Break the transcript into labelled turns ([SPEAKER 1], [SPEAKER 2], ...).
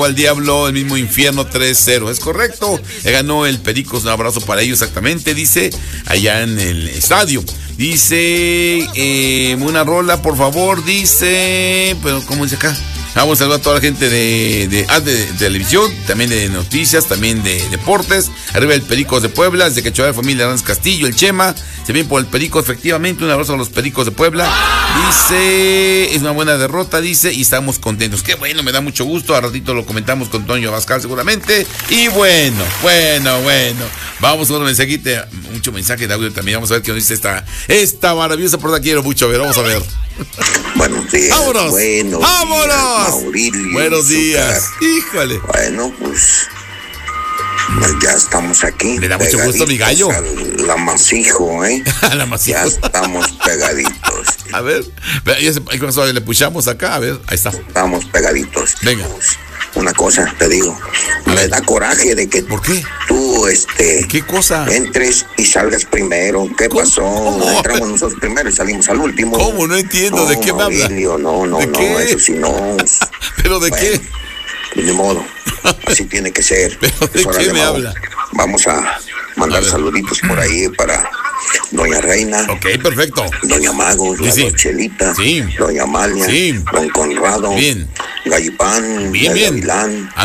[SPEAKER 1] al diablo, el mismo infierno 3-0. Es correcto. Ganó el Pericos. Un abrazo para ellos, exactamente. Dice allá en el estadio. Dice una rola, por favor. Dice, pero ¿cómo dice acá? Vamos a saludar a toda la gente de televisión, también de noticias, también de deportes. Arriba el Pericos de Puebla, desde que la familia Hernández Castillo, el Chema. Se viene por el Pericos, efectivamente. Un abrazo a los Pericos de Puebla. Dice, es una buena derrota, dice, y estamos contentos. Qué bueno, me da mucho gusto. A ratito lo comentamos con Toño Abascal seguramente. Y bueno. Vamos a un mensajito, mucho mensaje de audio también. Vamos a ver qué nos dice esta maravillosa portada. Quiero mucho ver, vamos a ver.
[SPEAKER 2] Buenos días.
[SPEAKER 1] ¡Vámonos! ¡Vámonos!
[SPEAKER 2] Maurilio,
[SPEAKER 1] buenos días. Híjole.
[SPEAKER 2] Bueno, pues ya estamos aquí.
[SPEAKER 1] Le da mucho gusto mi gallo.
[SPEAKER 2] La Masijo,
[SPEAKER 1] La Masijo.
[SPEAKER 2] Ya estamos pegaditos.
[SPEAKER 1] A ver, le puchamos acá, a ver, ahí está.
[SPEAKER 2] Estamos pegaditos.
[SPEAKER 1] Venga.
[SPEAKER 2] Pues, una cosa te digo, me da coraje de que
[SPEAKER 1] ¿por qué?
[SPEAKER 2] Tú
[SPEAKER 1] ¿qué cosa?
[SPEAKER 2] Entres y salgas primero. ¿Qué pasó? Entramos nosotros primero y salimos al último.
[SPEAKER 1] ¿Cómo? No entiendo, ¿de qué me habla?
[SPEAKER 2] No, eso sí no.
[SPEAKER 1] ¿Pero de qué?
[SPEAKER 2] Pues de modo, así tiene que ser.
[SPEAKER 1] ¿Pero de qué me habla?
[SPEAKER 2] Vamos a mandar saluditos por ahí para Doña Reina.
[SPEAKER 1] Ok, perfecto.
[SPEAKER 2] Doña Magos,
[SPEAKER 1] sí.
[SPEAKER 2] Chelita.
[SPEAKER 1] Sí.
[SPEAKER 2] Doña Amalia.
[SPEAKER 1] Sí.
[SPEAKER 2] Don Conrado.
[SPEAKER 1] Bien.
[SPEAKER 2] Gallipán.
[SPEAKER 1] Bien.
[SPEAKER 2] Gavilán.